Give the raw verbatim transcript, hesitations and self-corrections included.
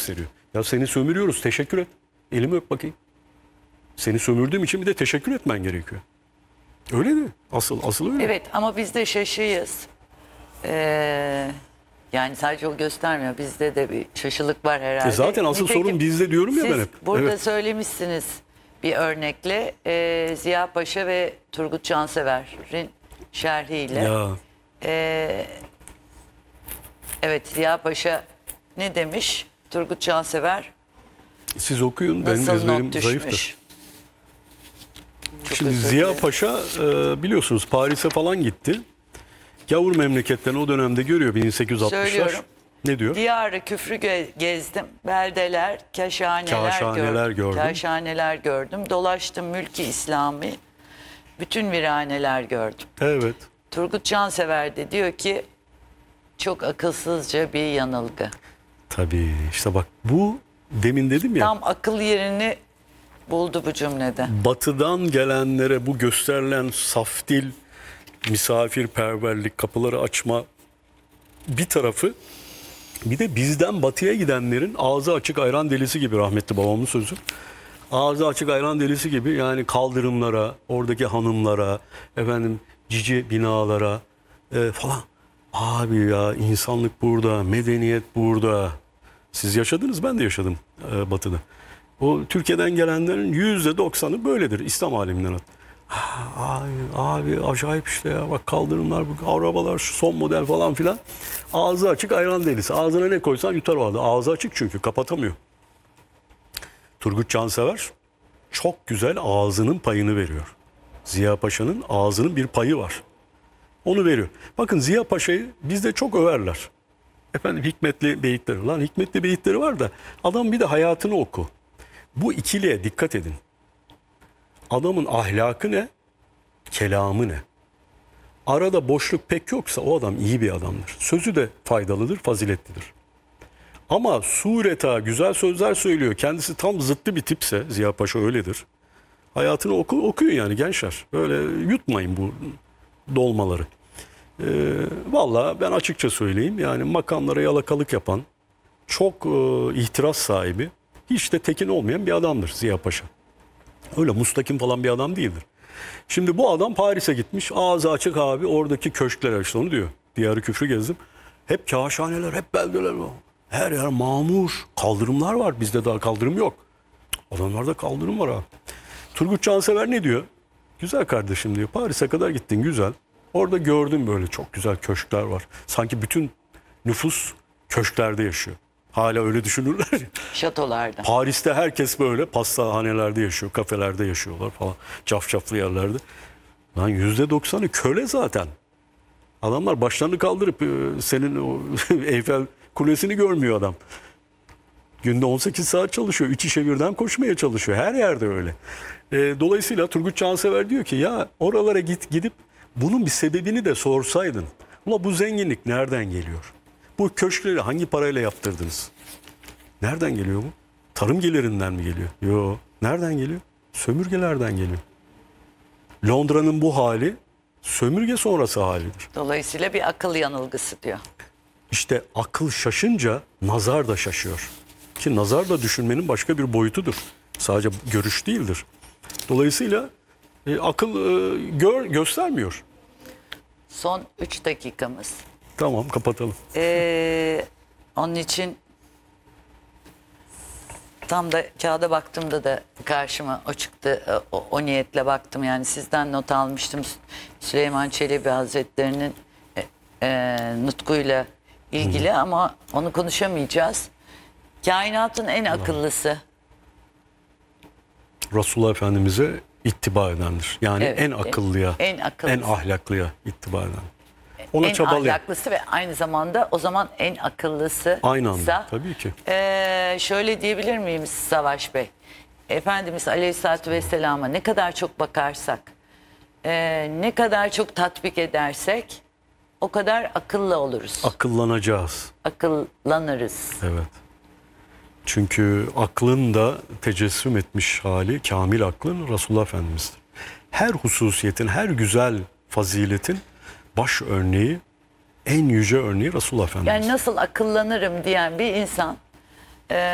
gösteriyor. Ya seni sömürüyoruz, teşekkür et. Elimi öp bakayım. Seni sömürdüğüm için bir de teşekkür etmen gerekiyor. Öyle mi? Asıl, asıl öyle. Evet ama biz de şaşıyız. Ee, yani sadece o göstermiyor. Bizde de bir şaşılık var herhalde. E zaten asıl Nitekim sorun bizde diyorum ya siz ben hep. burada Evet. söylemişsiniz bir örnekle e, Ziya Paşa ve Turgut Cansever'in şerhiyle. Ya Ee, evet Ziya Paşa ne demiş? Turgut Cansever siz okuyun, benim nasıl ezberim not düşmüş? zayıftır. Çok Şimdi özür Ziya dilerim. Paşa e, biliyorsunuz Paris'e falan gitti. Gavur memleketlerini o dönemde görüyor bin sekiz yüz altmışlar. Söylüyorum. Ne diyor? Diyarı küfrü ge- gezdim. Beldeler, kaşhaneler, Kaşhaneler gördüm. gördüm. Kaşhaneler gördüm. Dolaştım mülki İslami. Bütün viraneler gördüm. Evet. Turgut Cansever de diyor ki çok akılsızca bir yanılgı. Tabii işte bak bu demin dedim ya. Tam akıl yerini buldu bu cümlede. Batıdan gelenlere bu gösterilen saf dil, misafirperverlik, kapıları açma bir tarafı, bir de bizden batıya gidenlerin ağzı açık ayran delisi gibi, rahmetli babamın sözü. Ağzı açık ayran delisi gibi, yani kaldırımlara, oradaki hanımlara, efendim cici binalara e, falan. Abi ya, insanlık burada, medeniyet burada. Siz yaşadınız, ben de yaşadım e, batıda. O Türkiye'den gelenlerin yüzde doksanı böyledir, İslam aleminden. Abi, abi acayip işte ya, bak kaldırımlar, bu arabalar, şu son model falan filan. Ağzı açık ayran delisi. Ağzına ne koysan yutar vardı. Ağzı açık çünkü kapatamıyor. Turgut Cansever çok güzel ağzının payını veriyor. Ziya Paşa'nın ağzının bir payı var. Onu veriyor. Bakın Ziya Paşa'yı bizde çok överler. Efendim hikmetli beyitleri. Lan hikmetli beyitleri var da adam bir de hayatını oku. Bu ikiliye dikkat edin. Adamın ahlakı ne? Kelamı ne? Arada boşluk pek yoksa o adam iyi bir adamdır. Sözü de faydalıdır, faziletlidir. Ama sureta güzel sözler söylüyor. Kendisi tam zıttı bir tipse, Ziya Paşa öyledir. Hayatını oku, okuyun yani gençler. Böyle yutmayın bu dolmaları. Ee, Vallahi ben açıkça söyleyeyim. Yani makamlara yalakalık yapan, çok e, ihtiras sahibi, hiç de tekin olmayan bir adamdır Ziya Paşa. Öyle mustakim falan bir adam değildir. Şimdi bu adam Paris'e gitmiş. Ağzı açık abi, oradaki köşklere, işte onu diyor. Diyarı küfrü gezdim. Hep kâşhaneler, hep beldeler var. Her yer mamur. Kaldırımlar var. Bizde daha kaldırım yok. Adamlarda kaldırım var abi. Turgut Cansever ne diyor? Güzel kardeşim diyor. Paris'e kadar gittin, güzel. Orada gördüm böyle çok güzel köşkler var. Sanki bütün nüfus köşklerde yaşıyor. Hala öyle düşünürler ya. Şatolarda. Paris'te herkes böyle pastahanelerde yaşıyor, kafelerde yaşıyorlar falan. Cafcaflı yerlerde. Lan yüzde doksanı köle zaten. Adamlar başlarını kaldırıp e, senin o Eyfel Kulesi'ni görmüyor adam. Günde on sekiz saat çalışıyor. Üç işe birden koşmaya çalışıyor. Her yerde öyle. E, dolayısıyla Turgut Cansever diyor ki ya oralara git gidip bunun bir sebebini de sorsaydın. Ula bu zenginlik nereden geliyor? Bu köşkleri hangi parayla yaptırdınız? Nereden geliyor bu? Tarım gelirinden mi geliyor? Yok. Nereden geliyor? Sömürgelerden geliyor. Londra'nın bu hali sömürge sonrası halidir. Dolayısıyla bir akıl yanılgısı diyor. İşte akıl şaşınca nazar da şaşıyor. Ki nazar da düşünmenin başka bir boyutudur. Sadece görüş değildir. Dolayısıyla e, akıl e, gör, göstermiyor. Son üç dakikamız. Tamam, kapatalım. Ee, onun için tam da kağıda baktığımda da karşıma o çıktı. O, o niyetle baktım, yani sizden not almıştım. Süleyman Çelebi Hazretleri'nin e, e, nutkuyla ilgili Hı. ama onu konuşamayacağız. Kainatın en akıllısı. Resulullah Efendimiz'e ittiba edendir. Yani Evet, en akıllıya, en, akıllısı. en ahlaklıya ittiba eden. Ona en çabalayan. ahlaklısı ve aynı zamanda o zaman en akıllısı. Aynı anda tabii ki. E, şöyle diyebilir miyiz Savaş Bey? Efendimiz Aleyhisselatü Vesselam'a ne kadar çok bakarsak, e, ne kadar çok tatbik edersek o kadar akıllı oluruz. Akıllanacağız. Akıllanırız. Evet. Çünkü aklın da tecessüm etmiş hali, kamil aklın Resulullah Efendimiz'dir. Her hususiyetin, her güzel faziletin baş örneği, en yüce örneği Resulullah Efendimiz. Yani nasıl akıllanırım diyen bir insan